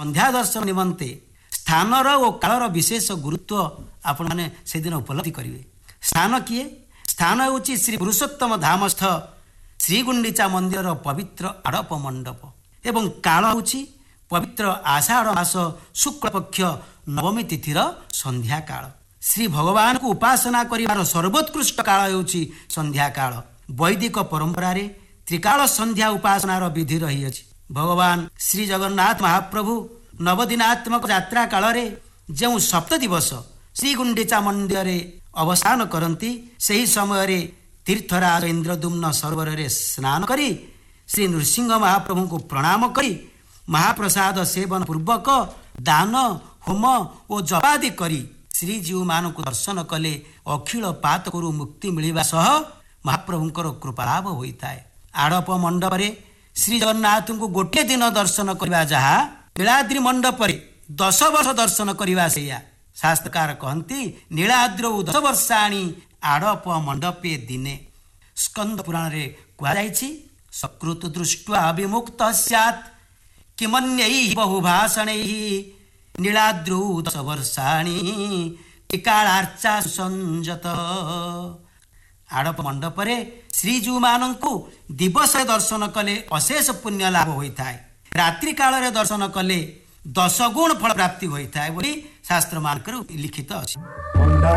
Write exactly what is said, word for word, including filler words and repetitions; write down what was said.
संध्या दर्शन निमंते स्थानर और कालर विशेष गुरुत्व आपण माने से दिन उपलब्धि करेंगे। स्थान किए स्थान हूँ श्री पुरुषोत्तम धामस्थ श्रीगुंडीचा मंदिर पवित्र आड़प मंडप एवं काल हूँ पवित्र आषाढ़ मास शुक्ल पक्ष नवमी तिथिर संध्या काल। श्री भगवान को उपासना करिवार सर्वोत्कृष्ट काल होउछि संध्या काल। वैदिक परंपरा रे त्रिकाल संध्या उपासनार विधि रही अछि। भगवान श्री जगन्नाथ महाप्रभु नवदिनात्मक यात्रा काल रे जो सप्त दिवस श्री गुंडीचा मंदिर अवसान करती सही समय रे तीर्थराज इंद्रदुम्न सरोवर रे स्नान करी श्री नृसिंह महाप्रभु को प्रणाम करी महाप्रसाद सेवन पूर्वक दान होम और जपादि करी श्रीजीव मान को दर्शन कले अखिल पात करु मुक्ति मिलवा सह महाप्रभुंकर कृपा लाभ होता है। आड़प मंडप रे श्री जगन्नाथ को गोटे दिन दर्शन करवा जहा नीलाद्रि मंडप रे दस वर्ष दर्शन करवा सैया। शास्त्रकार कहती नीलाद्रौ दस वर्षाणी आड़प मंडपे दिने। स्कंद पुराण रे कहुछि सकृत दृष्ट्वा विमुक्त स्यात् किमन्यैः बहुभाषणैः नीलाद्रौ दश वर्षाणी टिकालार्चा सुसंजत। आड़प मंडप रे श्रीजीव मानंकु दिवस दर्शन कले अशेष पुण्य लाभ होता है। रात्रि काल रे दर्शन कले दश गुण फल प्राप्ति होता है बोली शास्त्र मानकर लिखित अछि।